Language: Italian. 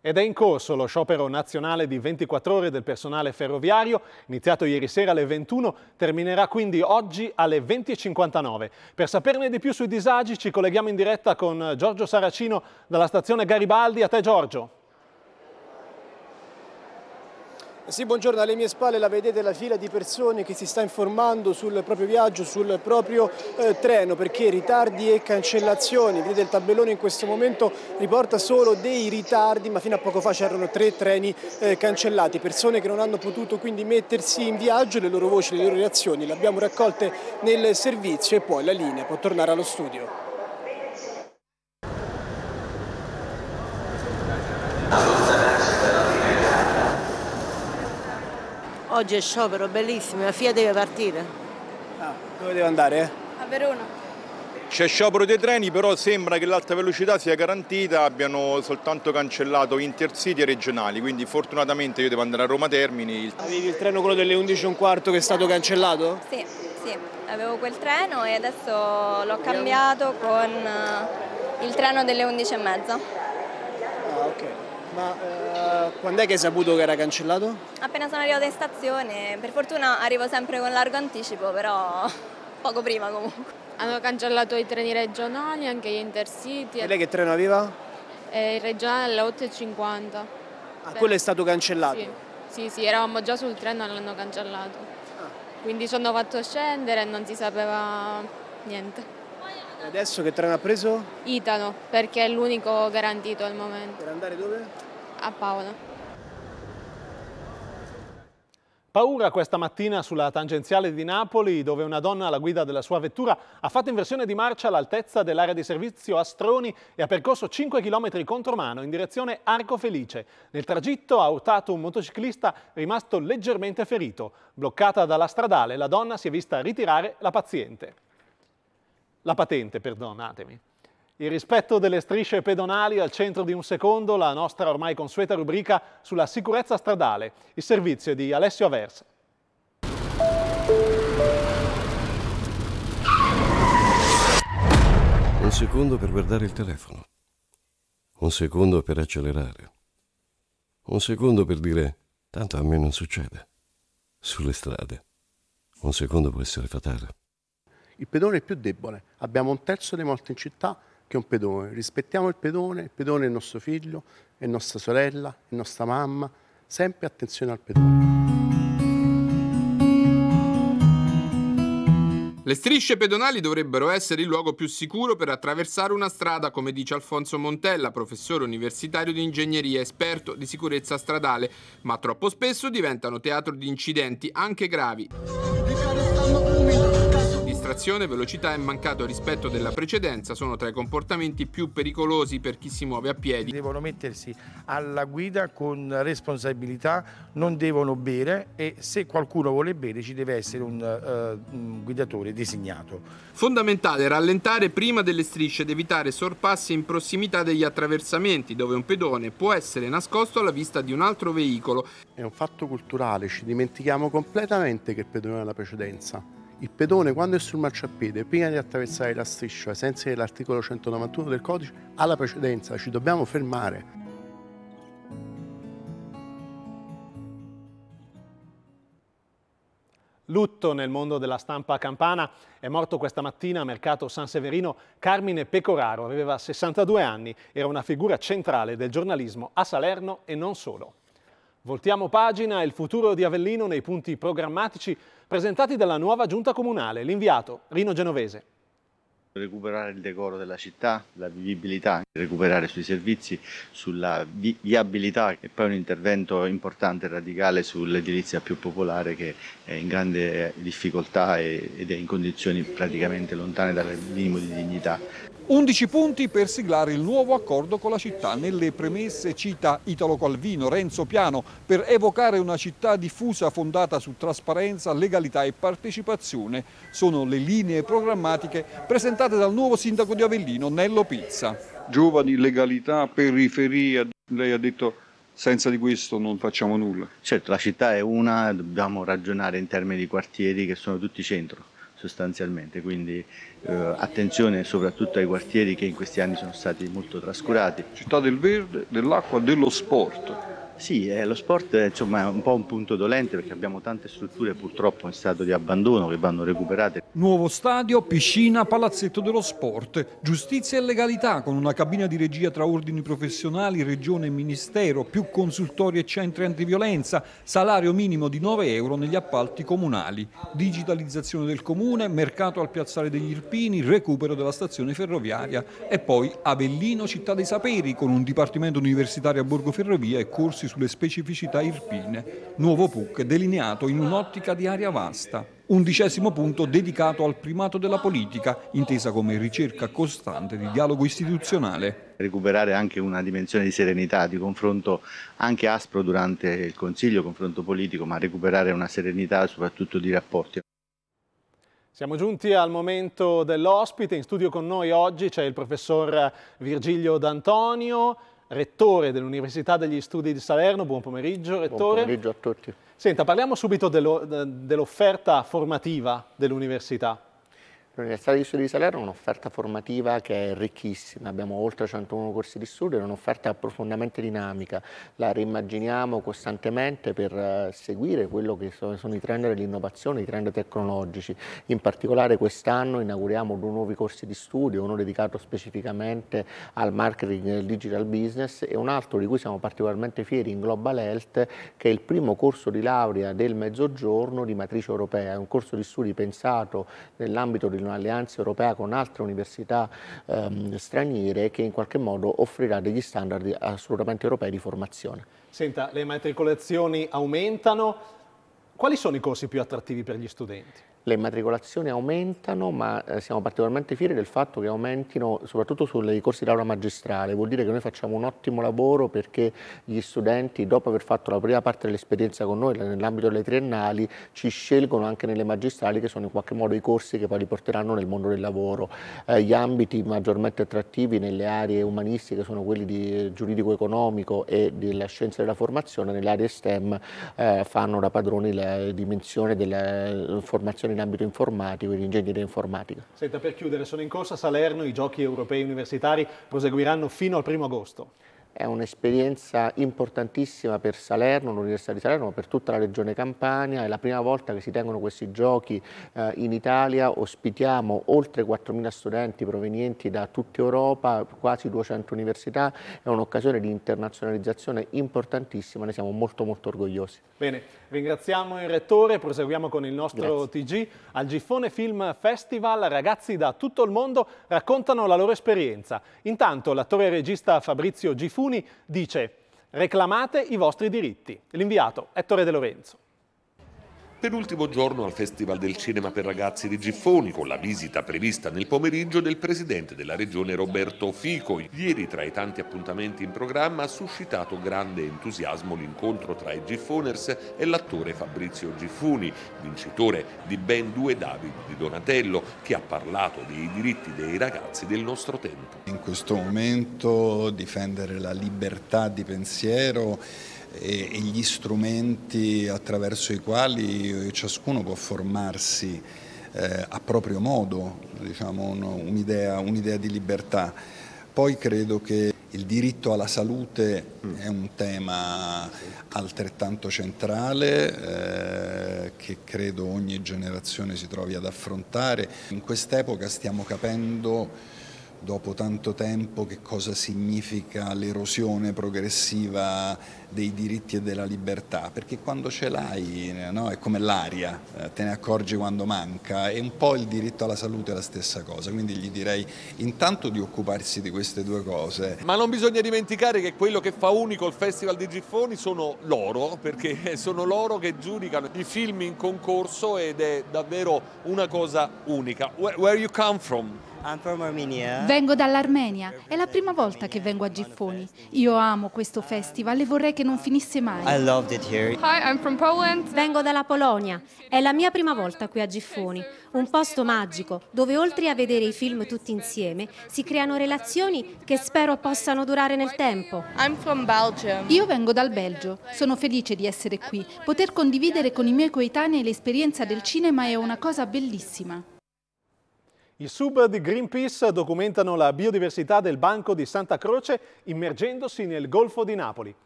Ed è in corso lo sciopero nazionale di 24 ore del personale ferroviario, iniziato ieri sera alle 21, terminerà quindi oggi alle 20:59. Per saperne di più sui disagi ci colleghiamo in diretta con Giorgio Saracino dalla stazione Garibaldi. A te Giorgio. Sì, buongiorno, alle mie spalle la vedete la fila di persone che si sta informando sul proprio viaggio, sul proprio treno, perché ritardi e cancellazioni. Vedete il tabellone in questo momento riporta solo dei ritardi, ma fino a poco fa c'erano 3 treni cancellati, persone che non hanno potuto quindi mettersi in viaggio. Le loro voci, le loro reazioni le abbiamo raccolte nel servizio e poi la linea può tornare allo studio. Oggi è sciopero, bellissimo, la FIA deve partire. Dove deve andare? A Verona. C'è sciopero dei treni, però sembra che l'alta velocità sia garantita, abbiano soltanto cancellato Intercity e regionali, quindi fortunatamente io devo andare a Roma Termini. Avevi il treno quello delle 11:15 che è stato cancellato? Sì, avevo quel treno e adesso l'ho cambiato con il treno delle 11:30. Ah, ok. Ma quando è che hai saputo che era cancellato? Appena sono arrivata in stazione, per fortuna arrivo sempre con largo anticipo, però poco prima comunque. Hanno cancellato i treni regionali, anche gli Intercity. E lei che treno aveva? Il regionale alle 8:50. Quello è stato cancellato? Sì, eravamo già sul treno e l'hanno cancellato. Quindi ci hanno fatto scendere e non si sapeva niente. E adesso che treno ha preso? Italo, perché è l'unico garantito al momento. Per andare dove? A Paola. Paura questa mattina sulla tangenziale di Napoli, dove una donna alla guida della sua vettura ha fatto inversione di marcia all'altezza dell'area di servizio Astroni e ha percorso 5 km contromano in direzione Arco Felice. Nel tragitto ha urtato un motociclista rimasto leggermente ferito. Bloccata dalla stradale, la donna si è vista ritirare la patente, perdonatemi. Il rispetto delle strisce pedonali al centro di un secondo, la nostra ormai consueta rubrica sulla sicurezza stradale. Il servizio è di Alessio Aversa. Un secondo per guardare il telefono. Un secondo per accelerare. Un secondo per dire, tanto a me non succede. Sulle strade. Un secondo può essere fatale. Il pedone è più debole. Abbiamo 1/3 dei morti in città che è un pedone. Rispettiamo il pedone è il nostro figlio, è nostra sorella, è nostra mamma. Sempre attenzione al pedone. Le strisce pedonali dovrebbero essere il luogo più sicuro per attraversare una strada, come dice Alfonso Montella, professore universitario di ingegneria, esperto di sicurezza stradale, ma troppo spesso diventano teatro di incidenti anche gravi. Distrazione, velocità e mancato rispetto della precedenza sono tra i comportamenti più pericolosi per chi si muove a piedi. Devono mettersi alla guida con responsabilità, non devono bere e se qualcuno vuole bere ci deve essere un guidatore designato. Fondamentale rallentare prima delle strisce ed evitare sorpassi in prossimità degli attraversamenti, dove un pedone può essere nascosto alla vista di un altro veicolo. È un fatto culturale, ci dimentichiamo completamente che il pedone ha la precedenza. Il pedone, quando è sul marciapiede, prima di attraversare la striscia, ai sensi dell'articolo 191 del codice, ha la precedenza, ci dobbiamo fermare. Lutto nel mondo della stampa campana. È morto questa mattina a Mercato San Severino Carmine Pecoraro, aveva 62 anni, era una figura centrale del giornalismo a Salerno e non solo. Voltiamo pagina, il futuro di Avellino nei punti programmatici presentati dalla nuova giunta comunale. L'inviato Rino Genovese. Recuperare il decoro della città, la vivibilità, recuperare sui servizi, sulla viabilità e poi un intervento importante e radicale sull'edilizia più popolare che è in grande difficoltà ed è in condizioni praticamente lontane dal minimo di dignità. 11 punti per siglare il nuovo accordo con la città. Nelle premesse cita Italo Calvino, Renzo Piano, per evocare una città diffusa fondata su trasparenza, legalità e partecipazione. Sono le linee programmatiche presentate dal nuovo sindaco di Avellino, Nello Pizza. Giovani, legalità, periferia, lei ha detto senza di questo non facciamo nulla. Certo, la città è una, dobbiamo ragionare in termini di quartieri che sono tutti centro. sostanzialmente, quindi attenzione soprattutto ai quartieri che in questi anni sono stati molto trascurati. Città del verde, dell'acqua, dello sport. Sì, lo sport insomma, è un po' un punto dolente perché abbiamo tante strutture purtroppo in stato di abbandono che vanno recuperate. Nuovo stadio, piscina, palazzetto dello sport, giustizia e legalità con una cabina di regia tra ordini professionali, regione e ministero, più consultori e centri antiviolenza, salario minimo di 9 euro negli appalti comunali, digitalizzazione del comune, mercato al piazzale degli Irpini, recupero della stazione ferroviaria e poi Avellino città dei saperi con un dipartimento universitario a Borgo Ferrovia e corsi sulle specificità irpine. Nuovo PUC delineato in un'ottica di area vasta. 11° punto dedicato al primato della politica, intesa come ricerca costante di dialogo istituzionale. Recuperare anche una dimensione di serenità, di confronto anche aspro durante il Consiglio, confronto politico, ma recuperare una serenità soprattutto di rapporti. Siamo giunti al momento dell'ospite. In studio con noi oggi c'è il professor Virgilio D'Antonio, rettore dell'Università degli Studi di Salerno. Buon pomeriggio, rettore. Buon pomeriggio a tutti. Senta, parliamo subito dell'offerta formativa dell'università. L'Università degli Studi di Salerno è un'offerta formativa che è ricchissima, abbiamo oltre 101 corsi di studio, è un'offerta profondamente dinamica, la reimmaginiamo costantemente per seguire quello che sono i trend dell'innovazione, i trend tecnologici. In particolare quest'anno inauguriamo 2 nuovi corsi di studio, uno dedicato specificamente al marketing e al digital business e un altro di cui siamo particolarmente fieri in Global Health, che è il primo corso di laurea del Mezzogiorno di matrice europea, è un corso di studi pensato nell'ambito di un'alleanza europea con altre università straniere che in qualche modo offrirà degli standard assolutamente europei di formazione. Senta, le matricolazioni aumentano. Quali sono i corsi più attrattivi per gli studenti? Le immatricolazioni aumentano, ma siamo particolarmente fieri del fatto che aumentino soprattutto sui corsi di laurea magistrale. Vuol dire che noi facciamo un ottimo lavoro perché gli studenti, dopo aver fatto la prima parte dell'esperienza con noi nell'ambito delle triennali, ci scelgono anche nelle magistrali, che sono in qualche modo i corsi che poi li porteranno nel mondo del lavoro. Gli ambiti maggiormente attrattivi nelle aree umanistiche sono quelli di giuridico-economico e della scienza della formazione. Nelle aree STEM fanno da padroni la dimensione della formazione in ambito informatico e di ingegneria informatica. Senta, per chiudere, sono in corsa a Salerno, i giochi europei universitari proseguiranno fino al 1° agosto. È un'esperienza importantissima per Salerno, l'Università di Salerno, ma per tutta la regione Campania. È la prima volta che si tengono questi giochi in Italia. Ospitiamo oltre 4.000 studenti provenienti da tutta Europa, quasi 200 università. È un'occasione di internazionalizzazione importantissima, ne siamo molto orgogliosi. Bene, ringraziamo il rettore, proseguiamo con il nostro TG. Al Giffone Film Festival ragazzi da tutto il mondo raccontano la loro esperienza. Intanto l'attore e regista Fabrizio Gifuni dice: reclamate i vostri diritti. L'inviato Ettore De Lorenzo. Penultimo giorno al Festival del Cinema per Ragazzi di Giffoni, con la visita prevista nel pomeriggio del presidente della regione Roberto Fico. Ieri, tra i tanti appuntamenti in programma, ha suscitato grande entusiasmo l'incontro tra i Giffoners e l'attore Fabrizio Gifuni, vincitore di ben 2 David di Donatello, che ha parlato dei diritti dei ragazzi del nostro tempo. In questo momento difendere la libertà di pensiero e gli strumenti attraverso i quali ciascuno può formarsi a proprio modo, diciamo, un'idea di libertà. Poi credo che il diritto alla salute è un tema altrettanto centrale che credo ogni generazione si trovi ad affrontare. In quest'epoca stiamo capendo, dopo tanto tempo, che cosa significa l'erosione progressiva dei diritti e della libertà, perché quando ce l'hai, no, è come l'aria, te ne accorgi quando manca, e un po' il diritto alla salute è la stessa cosa, quindi gli direi intanto di occuparsi di queste 2 cose. Ma non bisogna dimenticare che quello che fa unico il Festival di Giffoni sono loro, perché sono loro che giudicano i film in concorso ed è davvero una cosa unica. Where you come from? Vengo dall'Armenia, è la prima volta che vengo a Giffoni. Io amo questo festival e vorrei che non finisse mai. Hi, I'm from Poland. Vengo dalla Polonia, è la mia prima volta qui a Giffoni, un posto magico dove oltre a vedere i film tutti insieme si creano relazioni che spero possano durare nel tempo. I'm from Belgium. Io vengo dal Belgio, sono felice di essere qui. Poter condividere con i miei coetanei l'esperienza del cinema è una cosa bellissima. I sub di Greenpeace documentano la biodiversità del Banco di Santa Croce immergendosi nel Golfo di Napoli.